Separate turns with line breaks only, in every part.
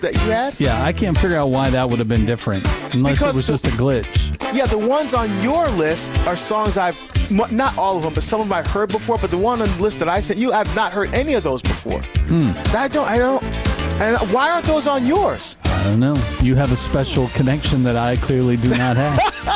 that you had?
Yeah, I can't figure out why that would have been different, unless
Because
it was just a glitch.
Yeah, the ones on your list are songs not all of them, but some of them I've heard before. But the one on the list that I sent you, I've not heard any of those before. I don't. And why aren't those on yours?
I don't know. You have a special connection that I clearly do not have.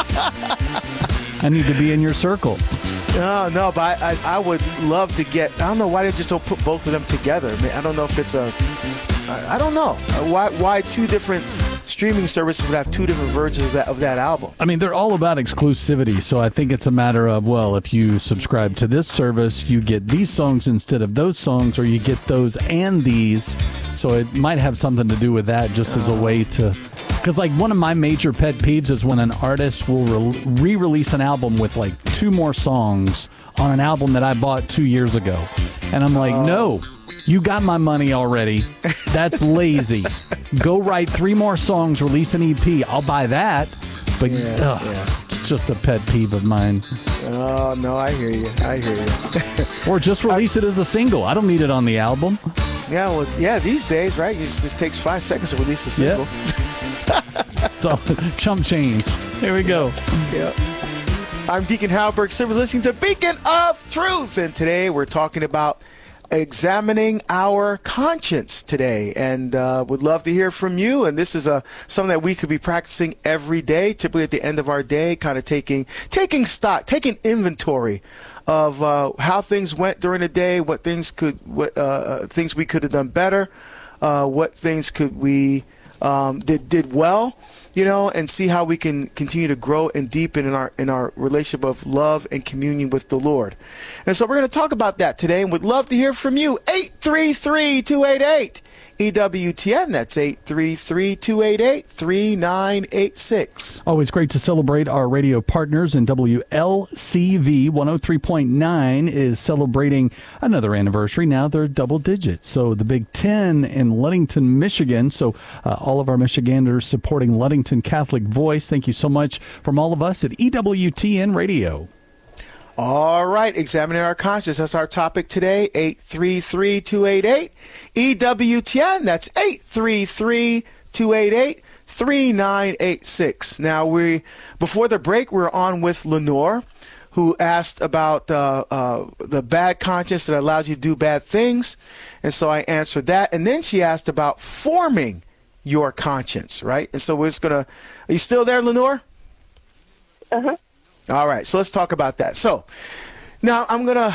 I need to be in your circle.
No, but I would love to get. I don't know why they just don't put both of them together. I mean, I don't know if it's I don't know why two different streaming services would have two different versions of that album.
I mean, they're all about exclusivity, so I think it's a matter of, well, if you subscribe to this service, you get these songs instead of those songs, or you get those and these. So it might have something to do with that, just as a way to... Because, like, one of my major pet peeves is when an artist will re-release an album with, like, 2 more songs on an album that I bought 2 years ago. And I'm like, no, you got my money already. That's lazy. Go write 3 more songs, release an EP. I'll buy that. But it's just a pet peeve of mine.
Oh, no, I hear you.
Or just release it as a single. I don't need it on the album.
Yeah, well, these days, right? It just takes 5 seconds to release a single.
It's all chump change. Here we go.
Yeah. I'm Deacon Halberg Simmons, listening to Beacon of Truth. And today we're talking about examining our conscience today, and would love to hear from you. And this is something that we could be practicing every day, typically at the end of our day, kind of taking stock, taking inventory of how things went during the day, what things we could have done better, what things could we did well, and see how we can continue to grow and deepen in our relationship of love and communion with the Lord. And so we're going to talk about that today, and would love to hear from you. 833-288 EWTN. That's 833-288-3986.
Always great to celebrate our radio partners, and WLCV 103.9 is celebrating another anniversary. Now they're double digits. So the Big Ten in Ludington, Michigan. So all of our Michiganders supporting Ludington Catholic Voice. Thank you so much from all of us at EWTN Radio.
All right, examining our conscience. That's our topic today. 833-288 EWTN. That's 833-288-3986. Now, before the break, we were on with Lenore, who asked about the bad conscience that allows you to do bad things. And so I answered that. And then she asked about forming your conscience, right? And so we're just are you still there, Lenore?
Uh-huh.
All right, so let's talk about that. So now I'm gonna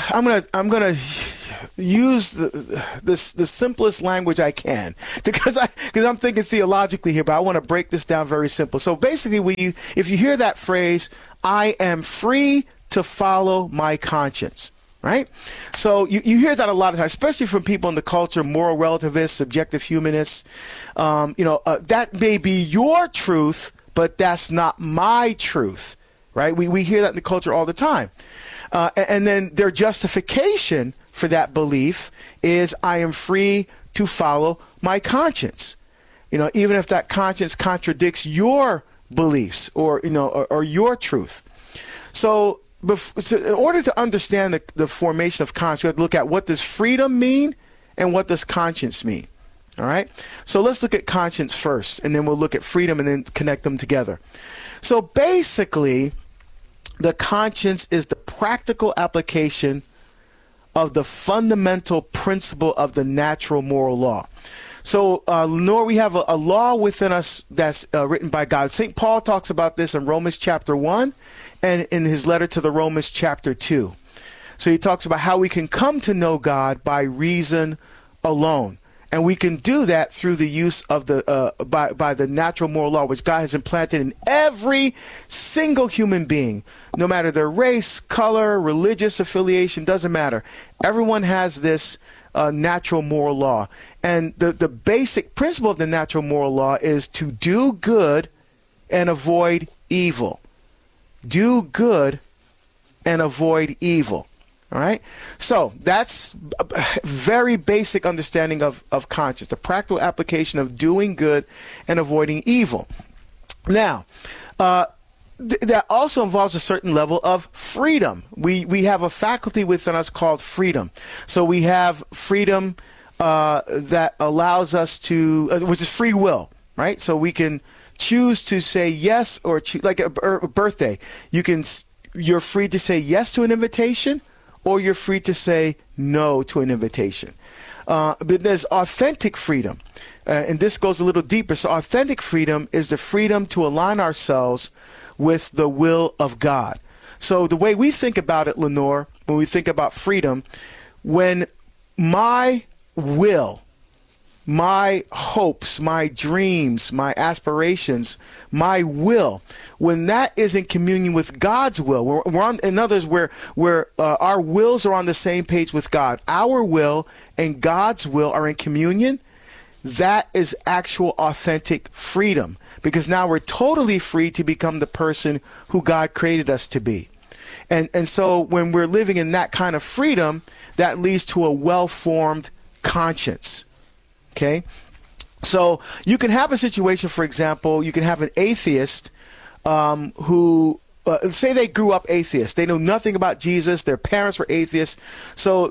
use the simplest language I can because I'm thinking theologically here, but I want to break this down very simple. So basically, if you hear that phrase, I am free to follow my conscience, right? So you hear that a lot of times, especially from people in the culture, moral relativists, subjective humanists. That may be your truth, but that's not my truth. Right? We hear that in the culture all the time. And then their justification for that belief is I am free to follow my conscience. Even if that conscience contradicts your beliefs or your truth. So in order to understand the formation of conscience, we have to look at what does freedom mean and what does conscience mean. All right? So let's look at conscience first, and then we'll look at freedom and then connect them together. So basically, the conscience is the practical application of the fundamental principle of the natural moral law. So, Lenore, we have a law within us that's written by God. St. Paul talks about this in Romans chapter 1 and in his letter to the Romans chapter 2. So he talks about how we can come to know God by reason alone. And we can do that through the use of by the natural moral law, which God has implanted in every single human being, no matter their race, color, religious affiliation, doesn't matter. Everyone has this natural moral law. And the basic principle of the natural moral law is to do good and avoid evil. Do good and avoid evil. All right. So that's a very basic understanding of conscience, the practical application of doing good and avoiding evil. Now, that also involves a certain level of freedom. We have a faculty within us called freedom. So we have freedom that allows us to, which is free will, right? So we can choose to say yes or like a birthday. You're free to say yes to an invitation, or you're free to say no to an invitation. But there's authentic freedom. And this goes a little deeper. So authentic freedom is the freedom to align ourselves with the will of God. So the way we think about it, Lenore, when we think about freedom, when my will, my hopes, my dreams, my aspirations, my will, when that is in communion with God's will, we're on, in others, where our wills are on the same page with God, our will and God's will are in communion, that is actual authentic freedom, because now we're totally free to become the person who God created us to be. And so when we're living in that kind of freedom, that leads to a well-formed conscience. Okay? So you can have a situation, for example, you can have an atheist who, say they grew up atheist. They know nothing about Jesus. Their parents were atheists. So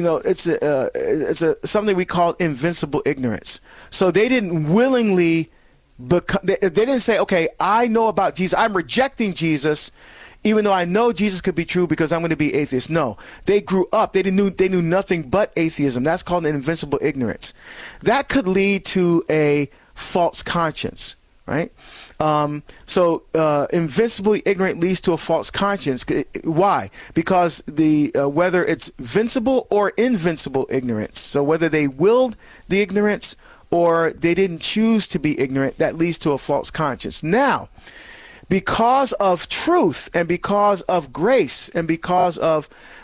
it's something we call invincible ignorance. So they didn't willingly they didn't say, okay, I know about Jesus. I'm rejecting Jesus, even though I know Jesus could be true because I'm going to be atheist. No, they grew up. They knew nothing but atheism. That's called an invincible ignorance. That could lead to a false conscience, right? So invincibly ignorant leads to a false conscience. Why? Because whether it's vincible or invincible ignorance, so whether they willed the ignorance or they didn't choose to be ignorant, that leads to a false conscience. Now, because of truth and because of grace and because of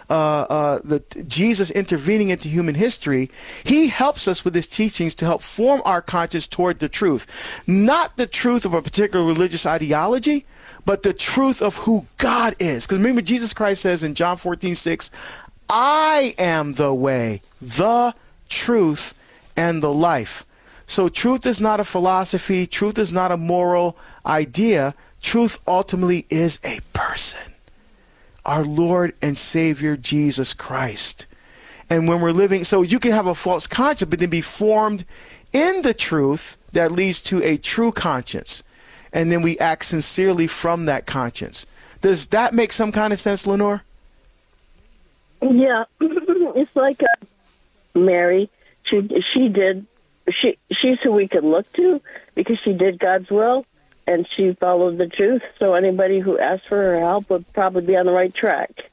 Jesus intervening into human history, he helps us with his teachings to help form our conscience toward the truth. Not the truth of a particular religious ideology, but the truth of who God is. Because remember, Jesus Christ says in John 14:6, I am the way, the truth, and the life. So truth is not a philosophy. Truth is not a moral idea. Truth ultimately is a person, our Lord and Savior, Jesus Christ. And when we're living, so you can have a false conscience, but then be formed in the truth that leads to a true conscience. And then we act sincerely from that conscience. Does that make some kind of sense, Lenore?
Yeah, it's like Mary. She's who we could look to because she did God's will. And she followed the truth, so anybody who asked for her help would probably be on the right track.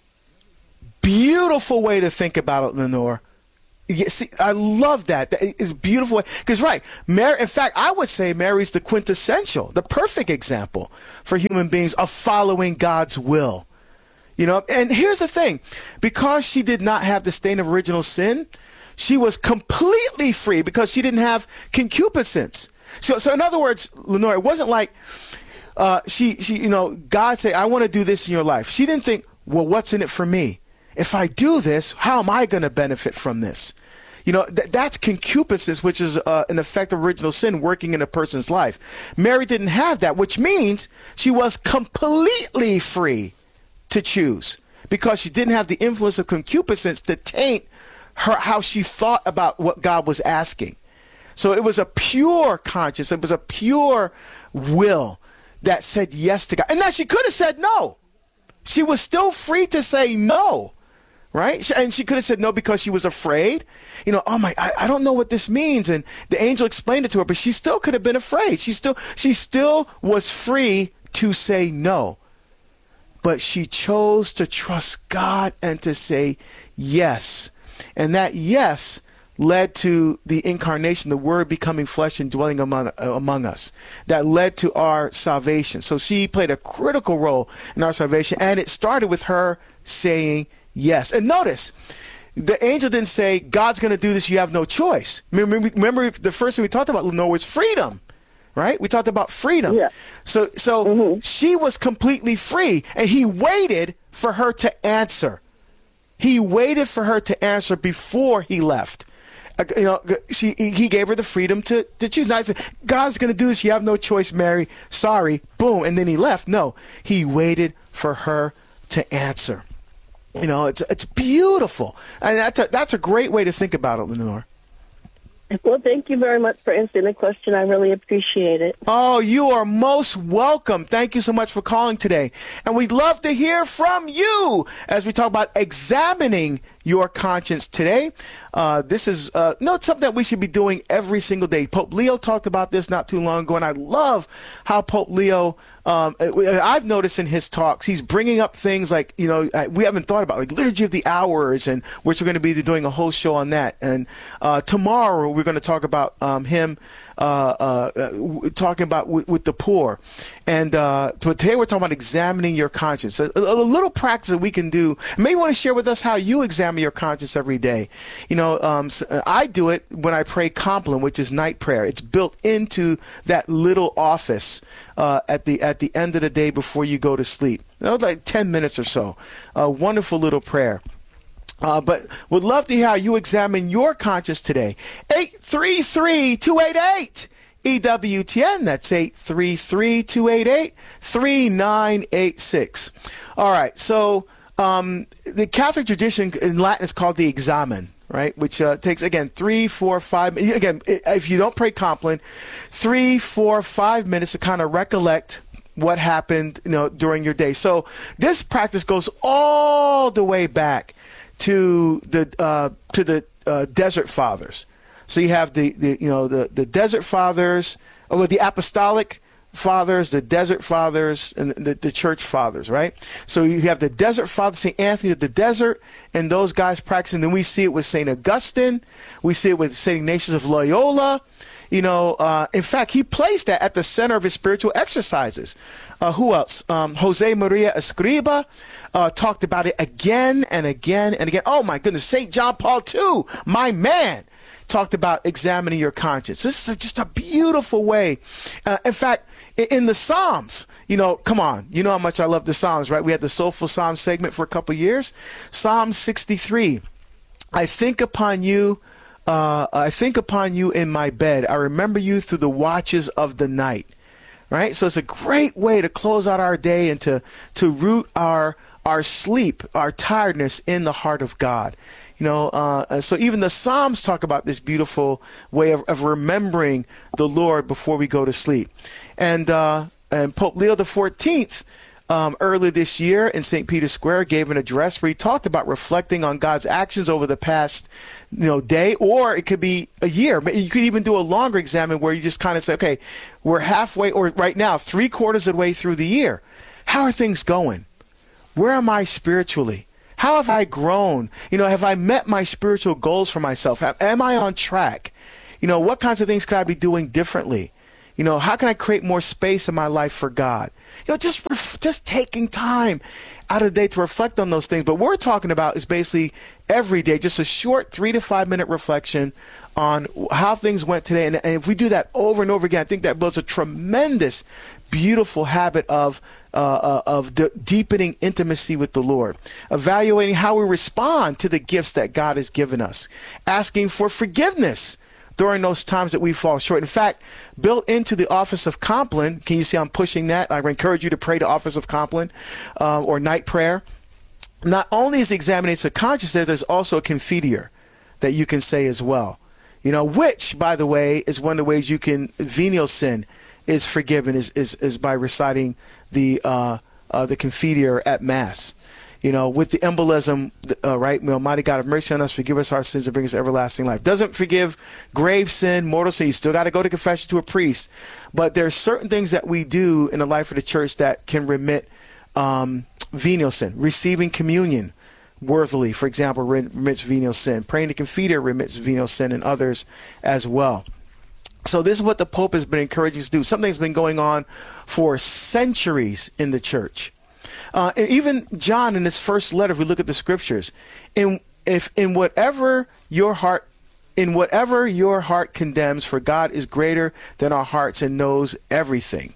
Beautiful way to think about it, Lenore. See, I love that. That is beautiful. Because, right, Mary, in fact, I would say Mary's the quintessential, the perfect example for human beings of following God's will. You know, and here's the thing. Because she did not have the stain of original sin, she was completely free because she didn't have concupiscence. So in other words, Lenore, it wasn't like she God said, I want to do this in your life. She didn't think, well, what's in it for me? If I do this, how am I going to benefit from this? You know, that's concupiscence, which is an effect of original sin working in a person's life. Mary didn't have that, which means she was completely free to choose because she didn't have the influence of concupiscence to taint her, how she thought about what God was asking. So it was a pure conscience. It was a pure will that said yes to God. And now she could have said no. She was still free to say no, right? And she could have said no because she was afraid. You know, I don't know what this means. And the angel explained it to her, but she still could have been afraid. She still was free to say no. But she chose to trust God and to say yes. And that yes led to the incarnation, the Word becoming flesh and dwelling among us. That led to our salvation. So she played a critical role in our salvation, and it started with her saying yes. And notice, the angel didn't say, God's going to do this, you have no choice. Remember the first thing we talked about, Lenore, was freedom, right? We talked about freedom. Yeah. So she was completely free, and he waited for her to answer. He waited for her to answer before he left. You know, he gave her the freedom to choose. Not say, God's going to do this. You have no choice, Mary. Sorry. Boom. And then he left. No, he waited for her to answer. You know, it's beautiful. And that's a great way to think about it, Lenore.
Well, thank you very much for answering the question. I really appreciate it.
Oh, you are most welcome. Thank you so much for calling today. And we'd love to hear from you as we talk about examining your conscience today. This is it's something that we should be doing every single day. Pope Leo talked about this not too long ago, and I love how Pope Leo, I've noticed in his talks, he's bringing up things like, we haven't thought about, like Liturgy of the Hours, and which we're going to be doing a whole show on that. And tomorrow we're going to talk about him talking about with the poor. And today we're talking about examining your conscience. A little practice that we can do. Maybe you want to share with us how you examine your conscience every day. I do it when I pray Compline, which is night prayer. It's built into that little office at the end of the day before you go to sleep. Like 10 minutes or so. A wonderful little prayer. But would love to hear how you examine your conscience today. 833-288 EWTN. That's 833-288-3986. All right. So the Catholic tradition in Latin is called the examen, right? Which takes, again, 3, 4, 5. Again, if you don't pray Compline, 3, 4, 5 minutes to kind of recollect what happened, during your day. So this practice goes all the way back to the Desert Fathers. So you have the Desert Fathers, or the Apostolic Fathers, the Desert Fathers, and the Church Fathers, right? So you have the Desert Fathers, St. Anthony of the Desert, and those guys practicing. Then we see it with St. Augustine. We see it with St. Ignatius of Loyola. In fact, he placed that at the center of his spiritual exercises. Who else? Jose Maria Escriba talked about it again and again and again. Oh, my goodness. St. John Paul II, my man, talked about examining your conscience. This is just a beautiful way. In fact, in the Psalms, come on. You know how much I love the Psalms, right? We had the Soulful Psalms segment for a couple of years. Psalm 63. I think upon you in my bed. I remember you through the watches of the night. Right? So it's a great way to close out our day and to root our sleep, our tiredness in the heart of God. So even the Psalms talk about this beautiful way of remembering the Lord before we go to sleep. And Pope Leo XIV, earlier this year in St. Peter's Square, gave an address where he talked about reflecting on God's actions over the past day, or it could be a year. You could even do a longer examine where you just kind of say, okay, we're halfway, or right now, 3/4 of the way through the year. How are things going? Where am I spiritually? How have I grown? Have I met my spiritual goals for myself? Am I on track? What kinds of things could I be doing differently? How can I create more space in my life for God? Just taking time out of the day to reflect on those things. But what we're talking about is basically every day, just a short 3 to 5 minute reflection on how things went today. And if we do that over and over again, I think that builds a tremendous, beautiful habit of deepening intimacy with the Lord, evaluating how we respond to the gifts that God has given us, asking for forgiveness during those times that we fall short. In fact, built into the office of Compline, can you see I'm pushing that? I encourage you to pray the office of Compline or night prayer. Not only is the examination of conscience there, there's also a Confiteor that you can say as well. Which, by the way, is one of the ways you can, venial sin is forgiven is by reciting the Confiteor at Mass. With the embolism, right? May Almighty God have mercy on us, forgive us our sins, and bring us everlasting life. Doesn't forgive grave sin, mortal sin. You still got to go to confession to a priest. But there's certain things that we do in the life of the church that can remit venial sin. Receiving communion worthily, for example, remits venial sin. Praying the Confiteor remits venial sin, and others as well. So this is what the Pope has been encouraging us to do. Something that's been going on for centuries in the church. And even John, in his first letter, if we look at the scriptures, in whatever your heart condemns, for God is greater than our hearts and knows everything.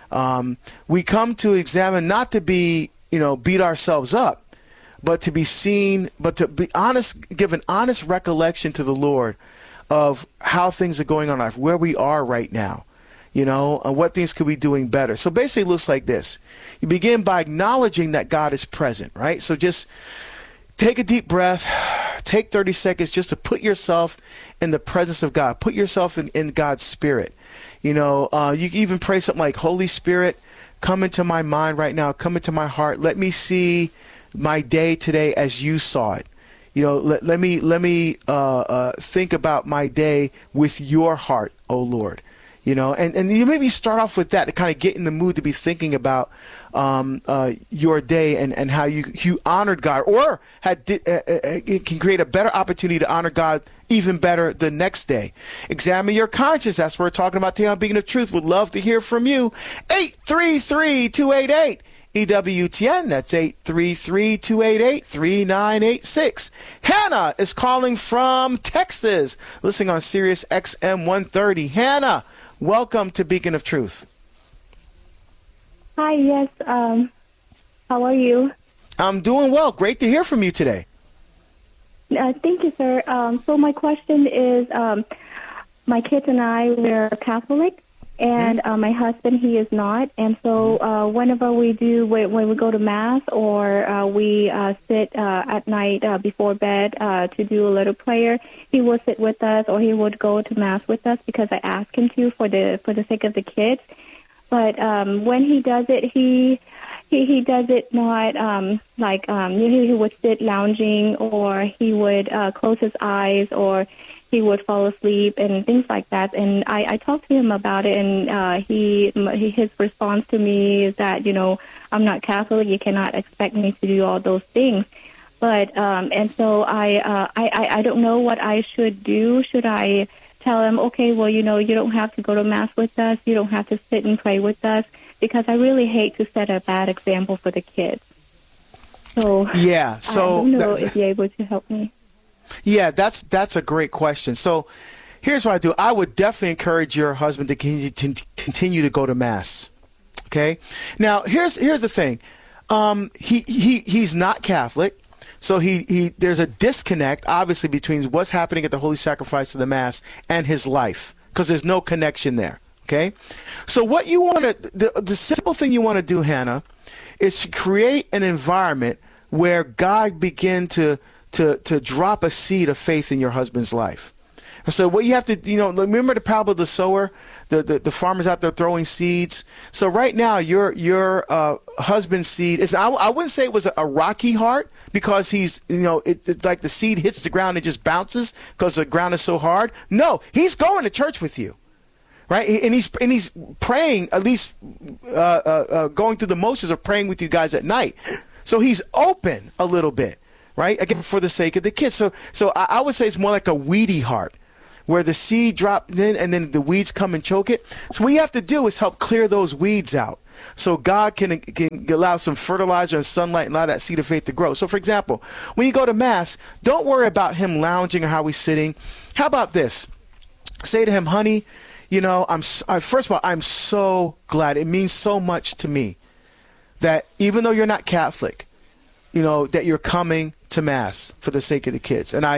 We come to examine, not to be, beat ourselves up, but to be seen, but to be honest, give an honest recollection to the Lord of how things are going on in life, where we are right now. And what things could we be doing better? So basically it looks like this. You begin by acknowledging that God is present, right? So just take a deep breath. Take 30 seconds just to put yourself in the presence of God. Put yourself in God's spirit. You know, you can even pray something like, Holy Spirit, come into my mind right now. Come into my heart. Let me see my day today as you saw it. You know, let me think about my day with your heart, oh Lord. You know, and you maybe start off with that to kind of get in the mood to be thinking about your day and how you honored God, or it can create a better opportunity to honor God even better the next day. Examine your conscience. That's what we're talking about today on Beacon of Truth. Would love to hear from you. 833-288. EWTN, that's 833-288-3986. Hannah is calling from Texas, listening on Sirius XM 130. Hannah, welcome to Beacon of Truth.
Hi, yes. How are you?
I'm doing well. Great to hear from you today.
Thank you, sir. So my question is, my kids and I, we're Catholic, and my husband, he is not. And so whenever we do, when we go to Mass or we sit at night before bed to do a little prayer, he will sit with us, or he would go to Mass with us because I ask him to for the sake of the kids. But when he does it, he does it not he would sit lounging, or he would close his eyes, or he would fall asleep and things like that. And I talked to him about it, and his response to me is that, you know, I'm not Catholic. You cannot expect me to do all those things. But and so I don't know what I should do. Should I tell him, okay, well, you know, you don't have to go to Mass with us. You don't have to sit and pray with us, because I really hate to set a bad example for the kids. So
yeah, so
I don't know if you're able to help me.
Yeah, that's a great question. So here's what I do. I would definitely encourage your husband to continue to go to Mass. Okay. Now here's the thing. He's not Catholic. So there's a disconnect, obviously, between what's happening at the Holy Sacrifice of the Mass and his life, because there's no connection there. Okay. So what you want to, the simple thing you want to do, Hannah, is to create an environment where God begin to drop a seed of faith in your husband's life. So what you have to, you know, remember the parable of the sower, the farmers out there throwing seeds. So right now, your husband's seed is, I wouldn't say it was a rocky heart, because he's, you know, it's like the seed hits the ground and just bounces because the ground is so hard. No, he's going to church with you, right? And he's praying, at least going through the motions of praying with you guys at night. So he's open a little bit, right? Again, for the sake of the kids. So I would say it's more like a weedy heart, where the seed dropped in and then the weeds come and choke it. So what you have to do is help clear those weeds out, so God can allow some fertilizer and sunlight and allow that seed of faith to grow. So, for example, when you go to Mass, don't worry about him lounging or how he's sitting. How about this? Say to him, honey, you know, first of all, I'm so glad. It means so much to me that even though you're not Catholic, you know, that you're coming to Mass for the sake of the kids. And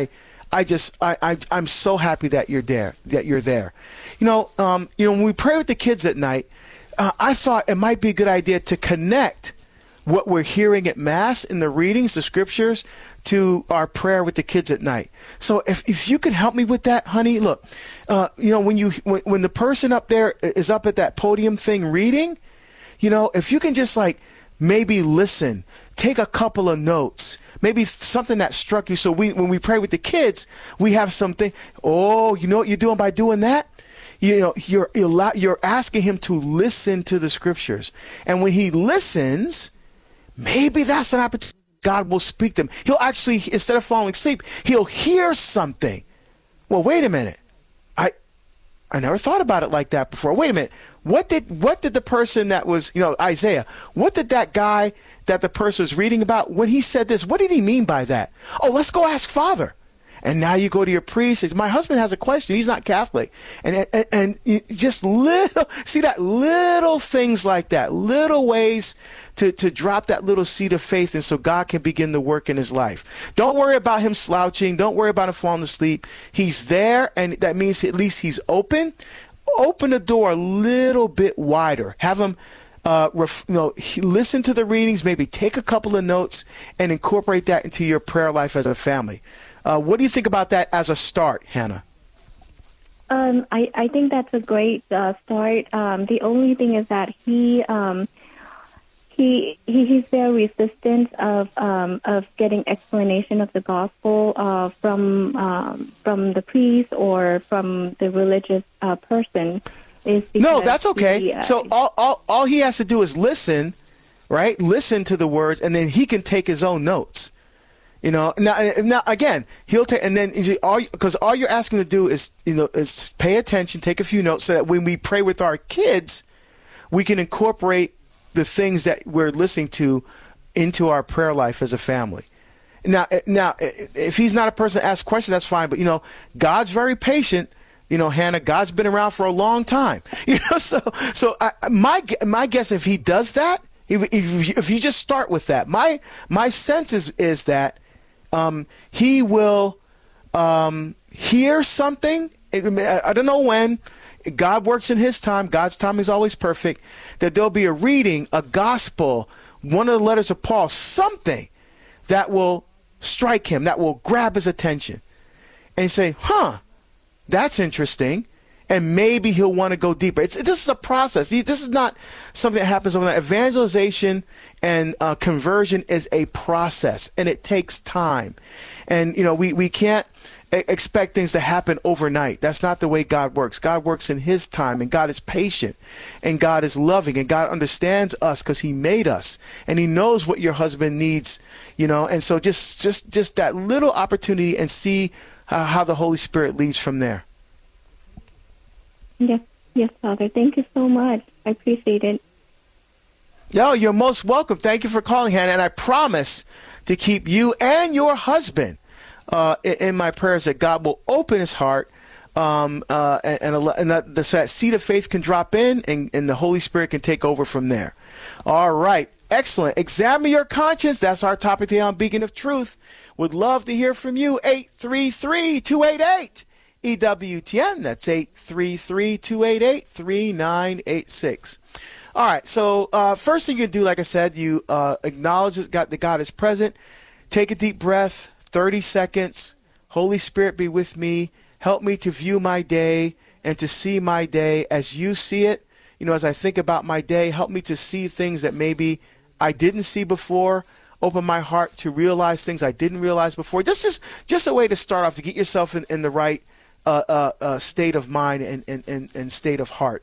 I'm so happy that you're there, You know, when we pray with the kids at night, I thought it might be a good idea to connect what we're hearing at Mass in the readings, the scriptures, to our prayer with the kids at night. So if you could help me with that, honey, look, you know, when the person up there is up at that podium thing reading, you know, if you can just like maybe listen, take a couple of notes, maybe something that struck you. So when we pray with the kids, we have something. Oh, you know what you're doing by doing that? You know, you're asking him to listen to the scriptures. And when he listens, maybe that's an opportunity. God will speak to him. He'll actually, instead of falling asleep, he'll hear something. Well, wait a minute. I never thought about it like that before. Wait a minute. What did the person that was, you know, Isaiah, what did that guy that the person was reading about, when he said this, what did he mean by that? Oh, let's go ask Father. And now you go to your priest, says, my husband has a question. He's not Catholic. And just little things like that, little ways to drop that little seed of faith, and so God can begin to work in his life. Don't worry about him slouching. Don't worry about him falling asleep. He's there, and that means at least he's open. Open the door a little bit wider. Have him listen to the readings, maybe take a couple of notes and incorporate that into your prayer life as a family. What do you think about that as a start, Hannah?
I think that's a great start. The only thing is that he's very resistant of getting explanation of the gospel from the priest or from the religious person.
No, that's okay. So all he has to do is listen, right? Listen to the words, and then he can take his own notes. Now again, he'll take, and then because all you're asking him to do is pay attention, take a few notes, so that when we pray with our kids, we can incorporate the things that we're listening to into our prayer life as a family. Now, if he's not a person to ask questions, that's fine. But God's very patient. Hannah, God's been around for a long time. My guess, if he does that, if you just start with that, my sense is that he will hear something. I don't know when. God works in his time. God's time is always perfect. That there'll be a reading, a gospel, one of the letters of Paul, something that will strike him, that will grab his attention, and say, that's interesting. And maybe he'll want to go deeper. This is a process. This is not something that happens overnight. Evangelization and conversion is a process, and it takes time. And we can't expect things to happen overnight. That's not the way God works. God works in his time, and God is patient, and God is loving, and God understands us because he made us, and he knows what your husband needs. And so just that little opportunity, and see how the Holy Spirit leads from there.
Yes, Father. Thank you so much. I appreciate it.
You're most welcome. Thank you for calling, Hannah. And I promise to keep you and your husband in my prayers, that God will open his heart, and that seed of faith can drop in, and the Holy Spirit can take over from there. All right. Excellent. Examine your conscience. That's our topic today on Beacon of Truth. Would love to hear from you. 833-288. EWTN, that's 833-288-3986. All right, so first thing you do, like I said, you acknowledge that God is present. Take a deep breath, 30 seconds. Holy Spirit, be with me. Help me to view my day and to see my day as you see it. As I think about my day, help me to see things that maybe I didn't see before. Open my heart to realize things I didn't realize before. Just a way to start off, to get yourself in the right state of mind and state of heart.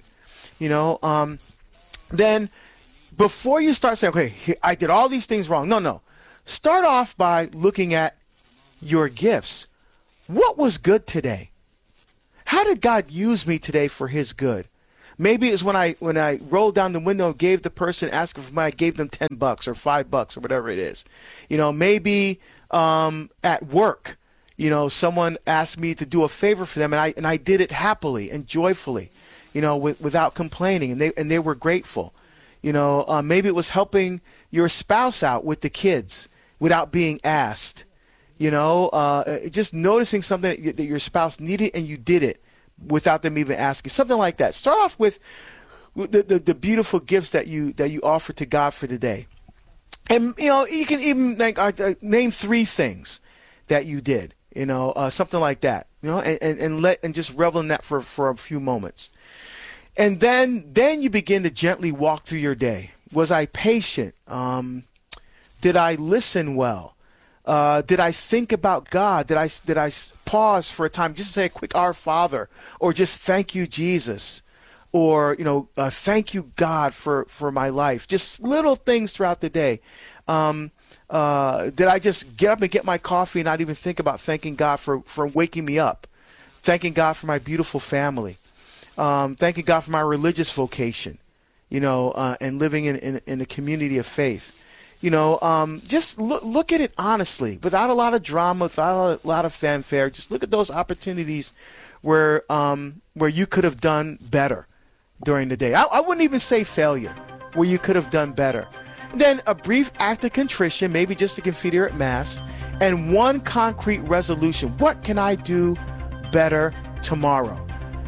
Then before you start saying, okay, I did all these things wrong. No. Start off by looking at your gifts. What was good today? How did God use me today for his good? Maybe it's when I rolled down the window and gave the person asking for money, I gave them $10 or $5 or whatever it is. Maybe at work, someone asked me to do a favor for them, and I did it happily and joyfully, without complaining, and they were grateful. Maybe it was helping your spouse out with the kids without being asked. Just noticing something that your spouse needed, and you did it without them even asking. Something like that. Start off with the beautiful gifts that you offer to God for the day. And you can even name 3 things that you did. Something like that. And just revel in that for a few moments. And then you begin to gently walk through your day. Was I patient? Did I listen well? Did I think about God? Did I pause for a time just to say a quick Our Father, or just thank you, Jesus, or thank you, God, for my life? Just little things throughout the day. Did I just get up and get my coffee and not even think about thanking God for waking me up? Thanking God for my beautiful family. Thanking God for my religious vocation, and living in a community of faith. Just look at it honestly, without a lot of drama, without a lot of fanfare. Just look at those opportunities where you could have done better during the day. I wouldn't even say failure, where you could have done better. And then a brief act of contrition, maybe just to configure at Mass, and one concrete resolution. What can I do better tomorrow?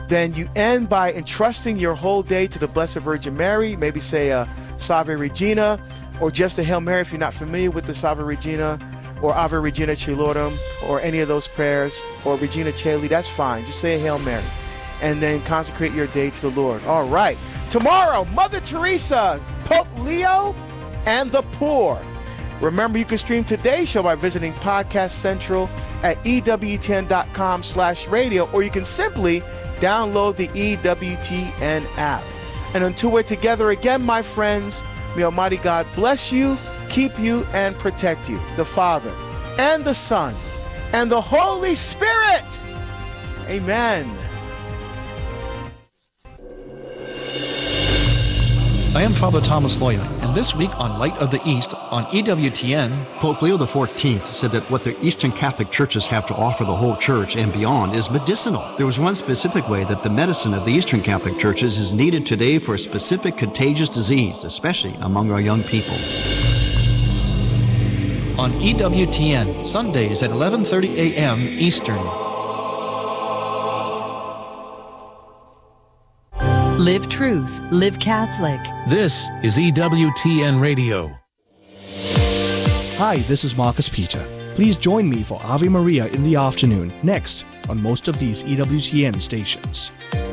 Then you end by entrusting your whole day to the Blessed Virgin Mary. Maybe say a Salve Regina, or just a Hail Mary if you're not familiar with the Salve Regina, or Ave Regina Caelorum, or any of those prayers, or Regina Caeli. That's fine. Just say a Hail Mary, and then consecrate your day to the Lord. All right. Tomorrow, Mother Teresa, Pope Leo, and the poor. Remember, you can stream today's show by visiting Podcast Central at EWTN.com/radio, or you can simply download the EWTN app. And until we're together again, my friends, may Almighty God bless you, keep you, and protect you. The Father, and the Son, and the Holy Spirit. Amen.
I am Father Thomas Loya, and this week on Light of the East on EWTN,
Pope Leo XIV said that what the Eastern Catholic churches have to offer the whole church and beyond is medicinal. There was one specific way that the medicine of the Eastern Catholic churches is needed today for a specific contagious disease, especially among our young people.
On EWTN, Sundays at 11:30 a.m. Eastern.
Live truth, live Catholic.
This is EWTN Radio.
Hi, this is Marcus Peter. Please join me for Ave Maria in the afternoon, next on most of these EWTN stations.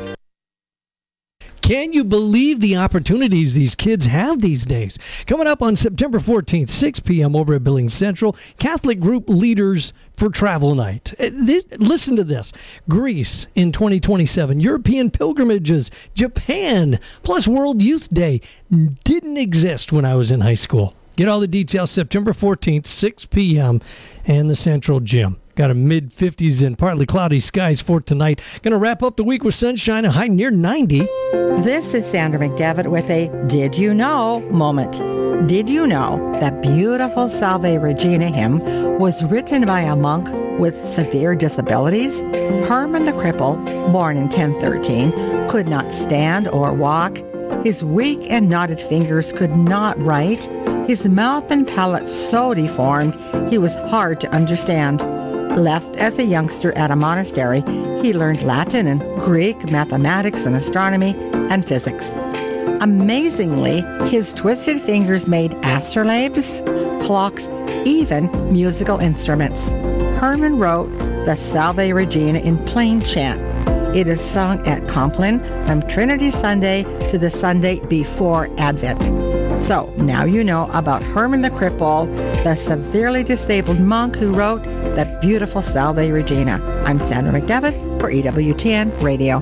Can you believe the opportunities these kids have these days? Coming up on September 14th, 6 p.m. over at Billings Central, Catholic Group Leaders for Travel Night. Listen to this. Greece in 2027, European pilgrimages, Japan, plus World Youth Day didn't exist when I was in high school. Get all the details September 14th, 6 p.m. and the Central Gym. Got a mid-50s and partly cloudy skies for tonight. Going to wrap up the week with sunshine, a high near 90.
This is Sandra McDevitt with a Did You Know moment. Did you know that beautiful Salve Regina hymn was written by a monk with severe disabilities? Herman the Cripple, born in 1013, could not stand or walk. His weak and knotted fingers could not write. His mouth and palate so deformed, he was hard to understand. Left as a youngster at a monastery, he learned Latin and Greek, mathematics and astronomy, and physics. Amazingly, his twisted fingers made astrolabes, clocks, even musical instruments. Herman wrote the Salve Regina in plain chant. It is sung at Compline from Trinity Sunday to the Sunday before Advent. So now you know about Herman the Cripple, the severely disabled monk who wrote that beautiful Salve Regina. I'm Sandra McDevitt for EWTN Radio.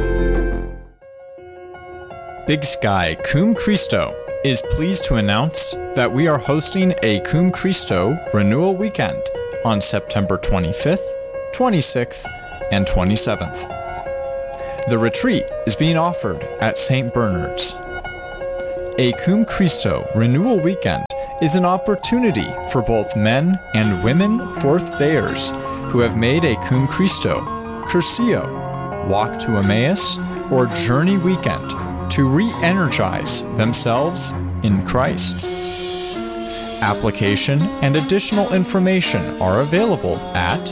Big Sky Cum Christo is pleased to announce that we are hosting a Cum Christo Renewal Weekend on September 25th, 26th, and 27th. The retreat is being offered at St. Bernard's. A Cum Christo Renewal Weekend is an opportunity for both men and women fourth-dayers who have made a Cum Christo, Curcio, Walk to Emmaus, or Journey Weekend to re-energize themselves in Christ. Application and additional information are available at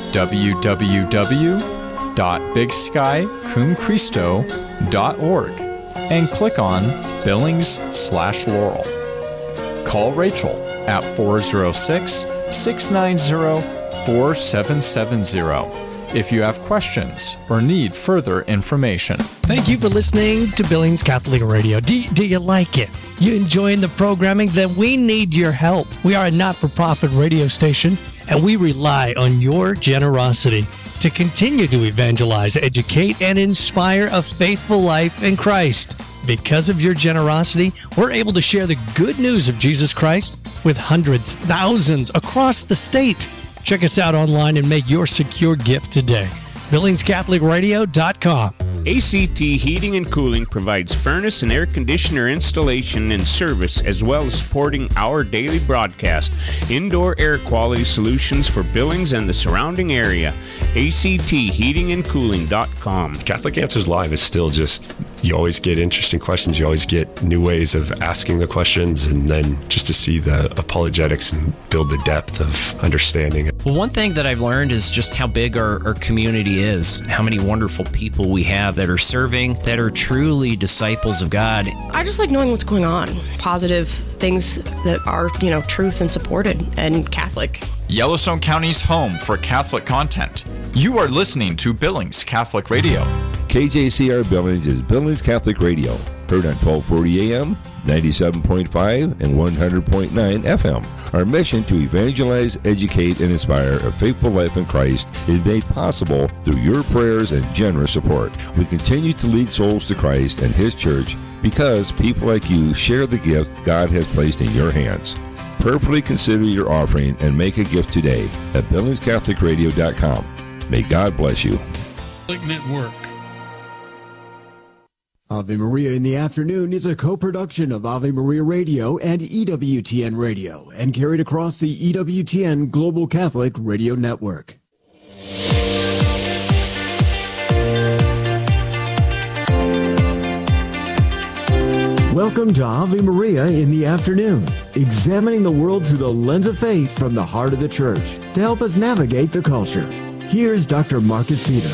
www.bigskycumchristo.org and click on Billings/Laurel. Call Rachel at 406-690-4770 if you have questions or need further information.
Thank you for listening to Billings Catholic Radio. Do you like it? You enjoying the programming? Then we need your help. We are a not-for-profit radio station, and we rely on your generosity to continue to evangelize, educate, and inspire a faithful life in Christ. Because of your generosity, we're able to share the good news of Jesus Christ with hundreds, thousands across the state. Check us out online and make your secure gift today. BillingsCatholicRadio.com.
ACT Heating and Cooling provides furnace and air conditioner installation and service, as well as supporting our daily broadcast. Indoor air quality solutions for Billings and the surrounding area. ACTHeatingandCooling.com.
Catholic Answers Live is still just you always get interesting questions. You always get new ways of asking the questions, and then just to see the apologetics and build the depth of understanding.
Well, one thing that I've learned is just how big our community is, how many wonderful people we have that are serving, that are truly disciples of God.
I just like knowing what's going on, positive things that are, truth and supported and Catholic.
Yellowstone County's home for Catholic content. You are listening to Billings Catholic Radio.
KJCR Billings is Billings Catholic Radio, heard on 1240 AM, 97.5, and 100.9 FM. Our mission to evangelize, educate, and inspire a faithful life in Christ is made possible through your prayers and generous support. We continue to lead souls to Christ and His church because people like you share the gift God has placed in your hands. Prayerfully consider your offering and make a gift today at BillingsCatholicRadio.com. May God bless you.
Network.
Ave Maria in the Afternoon is a co-production of Ave Maria Radio and EWTN Radio and carried across the EWTN Global Catholic Radio Network. Welcome to Ave Maria in the Afternoon, examining the world through the lens of faith from the heart of the Church to help us navigate the culture. Here's Dr. Marcus Peter.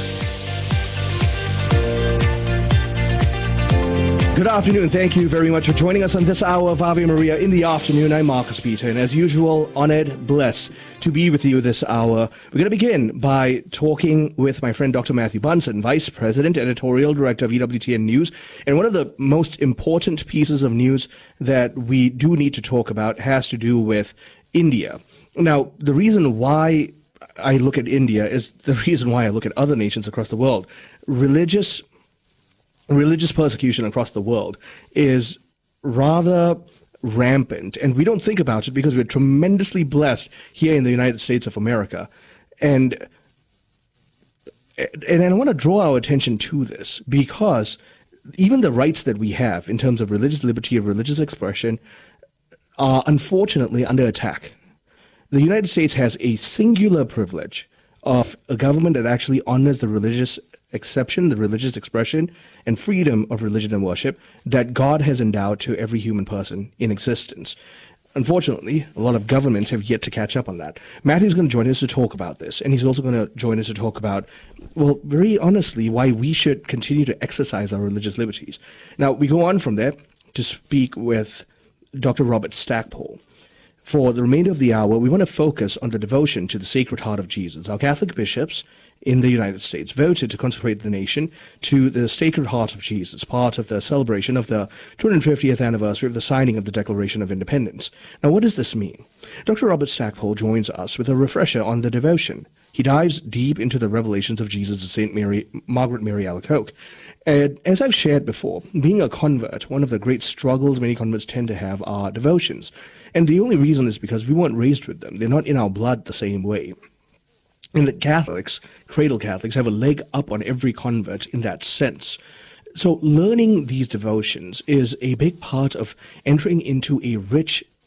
Good afternoon. Thank you very much for joining us on this hour of Ave Maria in the Afternoon. I'm Marcus Peter, and as usual, honored, blessed to be with you this hour. We're going to begin by talking with my friend Dr. Matthew Bunson, Vice President, Editorial Director of EWTN News. And one of the most important pieces of news that we do need to talk about has to do with India. Now, the reason why I look at India is the reason why I look at other nations across the world. Religious persecution across the world is rather rampant, and we don't think about it because we're tremendously blessed here in the United States of America. And I want to draw our attention to this because even the rights that we have in terms of religious liberty, of religious expression, are unfortunately under attack. The United States has a singular privilege of a government that actually honors the religious exception, the religious expression, and freedom of religion and worship that God has endowed to every human person in existence. Unfortunately, a lot of governments have yet to catch up on that. Matthew's going to join us to talk about this, and he's also going to join us to talk about, well, very honestly, why we should continue to exercise our religious liberties. Now, we go on from there to speak with Dr. Robert Stackpole. For the remainder of the hour, we want to focus on the devotion to the Sacred Heart of Jesus. Our Catholic bishops in the United States voted to consecrate the nation to the Sacred Heart of Jesus, part of the celebration of the 250th anniversary of the signing of the Declaration of Independence. Now, what does this mean? Dr. Robert Stackpole joins us with a refresher on the devotion. He dives deep into the revelations of Jesus to St. Margaret Mary Alacoque. And as I've shared before, being a convert, one of the great struggles many converts tend to have are devotions. And the only reason is because we weren't raised with them. They're not in our blood the same way. And the Catholics, cradle Catholics, have a leg up on every convert in that sense. So learning these devotions is a big part of entering into a rich